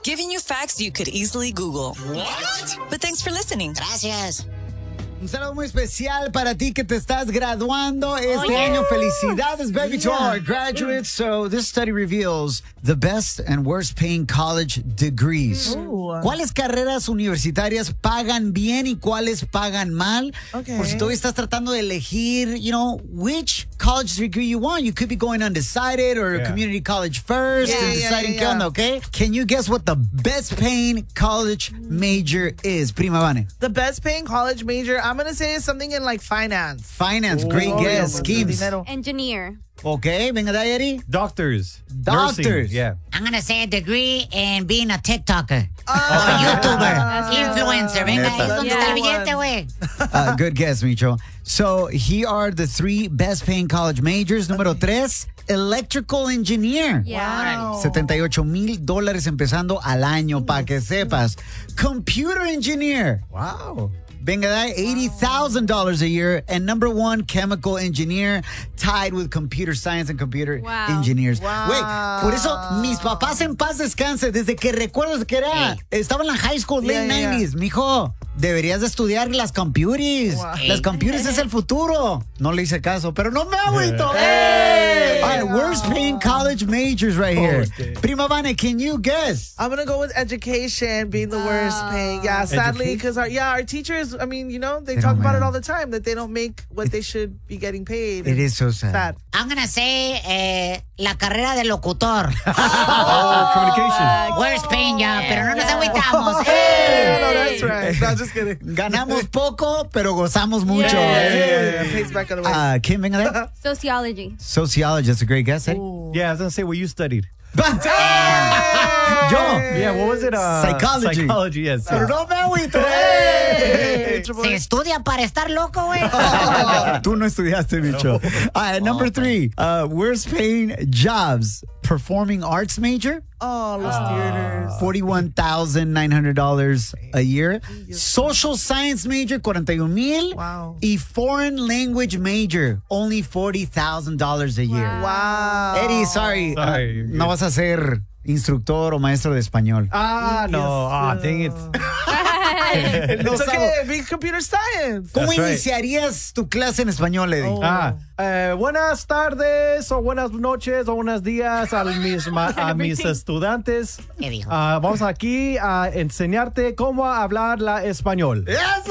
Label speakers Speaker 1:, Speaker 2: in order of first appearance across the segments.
Speaker 1: giving you facts you could easily Google.
Speaker 2: What?
Speaker 1: But thanks for listening.
Speaker 2: Gracias.
Speaker 3: Un saludo muy especial para ti que te estás graduando este año. Felicidades, baby, to all our graduates. So this study reveals the best and worst paying college degrees. ¿Cuáles carreras universitarias pagan bien y cuáles pagan mal?
Speaker 4: Okay.
Speaker 3: Por si todavía estás tratando de elegir, which college degree you want. You could be going undecided or community college first and deciding qué onda, okay? Can you guess what the best paying college major is, Prima Vane?
Speaker 4: The best paying college major, I'm going to say is something in like finance.
Speaker 3: Finance, great guess. Schemes.
Speaker 5: Engineer.
Speaker 3: Okay, venga de ahí, Eddie.
Speaker 6: Doctors.
Speaker 3: Doctors.
Speaker 6: Nursing, yeah.
Speaker 2: I'm going to say a degree in being a TikToker. YouTuber. Influencer. Venga, ahí es donde está el billete, güey.
Speaker 3: Good guess, Micho. So here are the 3 best paying college majors. Número 3, electrical engineer.
Speaker 5: Yeah.
Speaker 3: $78,000 empezando al año, para que sepas. Computer engineer.
Speaker 6: Wow.
Speaker 3: Venga, that $80,000 a year. And number 1, chemical engineer, tied with computer science and computer engineers. Güey, por eso mis papás en paz descanse, desde que recuerdo que estaba en la high school, late 90s, mijo. Deberías de estudiar las computers. Las computers es el futuro. No le hice caso, pero no me agüito. All right, worst paying college majors right here. Prima Vane, can you guess?
Speaker 4: I'm going to go with education being the worst paying. Yeah, sadly, because our teachers, I mean, they talk about it all the time, that they don't make what they should be getting paid.
Speaker 3: It is so sad.
Speaker 2: I'm going to say la carrera de locutor.
Speaker 6: Communication.
Speaker 2: Worst paying job, pero no nos agüitamos.
Speaker 4: No, that's right. No, just kidding.
Speaker 3: Ganamos poco, pero gozamos mucho.
Speaker 4: Pays back on the way.
Speaker 3: Kim, venga de ahí.
Speaker 5: Sociology.
Speaker 3: Sociology, that's a great guess, eh?
Speaker 6: Yeah, I was going to say what you studied.
Speaker 3: Yo.
Speaker 6: Yeah, what was it?
Speaker 3: Psychology.
Speaker 6: Psychology, yes.
Speaker 3: Pero no me agüito.
Speaker 2: Se estudia para estar loco, güey.
Speaker 3: Tú no estudiaste, bicho. Number 3, worst paying jobs. Performing arts major.
Speaker 4: Oh, los theaters.
Speaker 3: $41,900 a year. Social science major, $41,000.
Speaker 4: Wow.
Speaker 3: Y foreign language major, only $40,000 a year.
Speaker 4: Wow.
Speaker 3: Eddie, sorry. No vas a ser instructor o maestro de español.
Speaker 6: No. Dang it.
Speaker 4: It's okay, be computer science.
Speaker 3: ¿Cómo
Speaker 6: That's right.
Speaker 3: iniciarías tu clase en español, Eddie?
Speaker 6: Buenas tardes o buenas noches o buenos días a mis estudiantes.
Speaker 2: ¿Qué dijo?
Speaker 6: Vamos aquí a enseñarte cómo hablar la español.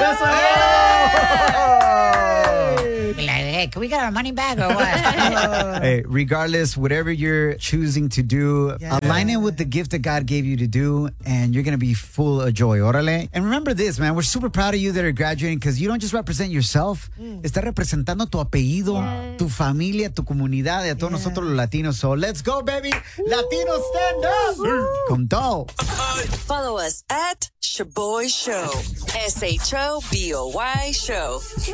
Speaker 2: Hey, can we get our money back or what?
Speaker 3: Hey, regardless, whatever you're choosing to do, align it with the gift that God gave you to do, and you're going to be full of joy. Órale. And remember this, man, we're super proud of you that are graduating because you don't just represent yourself, estás representando tu apellido, tu familia, tu comunidad, y a todos nosotros los latinos. So let's go, baby. Latinos, stand up. Con todo.
Speaker 1: Follow us at Shaboy Show. SHOBOY Show.